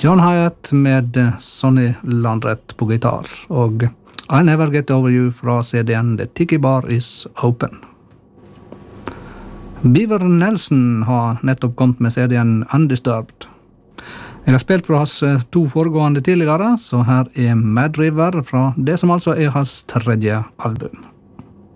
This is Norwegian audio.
John Hyatt med Sonny Landreth på gitar, og I'll Never Get Over You fra CD-en The Tiki Bar Is Open. Beaver Nelson har nettopp kommet med CD-en Undisturbed. Jeg har spilt fra hans 2 foregående tidligere, så her er Mad River fra det som altså er hans 3. album.